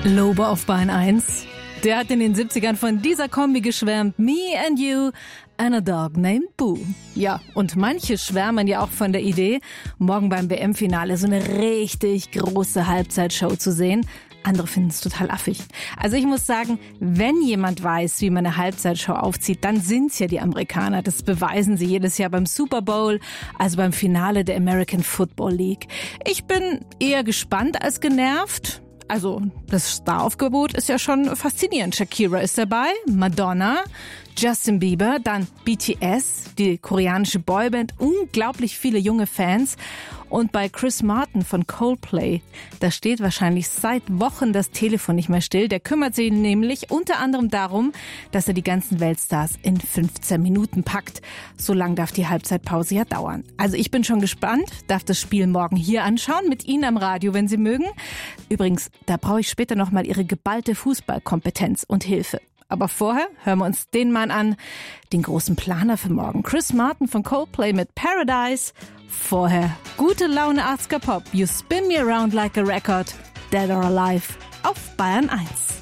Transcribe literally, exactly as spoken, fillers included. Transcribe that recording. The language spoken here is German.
Lobe auf Bayern eins. Der hat in den siebzigern von dieser Kombi geschwärmt. Me and you and a dog named Boo. Ja, und manche schwärmen ja auch von der Idee, morgen beim W M-Finale so eine richtig große Halbzeitshow zu sehen. Andere finden es total affig. Also ich muss sagen, wenn jemand weiß, wie man eine Halbzeitshow aufzieht, dann sind's ja die Amerikaner. Das beweisen sie jedes Jahr beim Super Bowl, also beim Finale der American Football League. Ich bin eher gespannt als genervt. Also das Staraufgebot ist ja schon faszinierend. Shakira ist dabei, Madonna, Justin Bieber, dann B T S, die koreanische Boyband, unglaublich viele junge Fans. Und bei Chris Martin von Coldplay, da steht wahrscheinlich seit Wochen das Telefon nicht mehr still. Der kümmert sich nämlich unter anderem darum, dass er die ganzen Weltstars in fünfzehn Minuten packt. So lang darf die Halbzeitpause ja dauern. Also ich bin schon gespannt, darf das Spiel morgen hier anschauen, mit Ihnen am Radio, wenn Sie mögen. Übrigens, da brauche ich später nochmal Ihre geballte Fußballkompetenz und Hilfe. Aber vorher hören wir uns den Mann an, den großen Planer für morgen. Chris Martin von Coldplay mit Paradise. Vorher gute Laune achtziger Pop. You spin me around like a record. Dead or alive auf Bayern eins.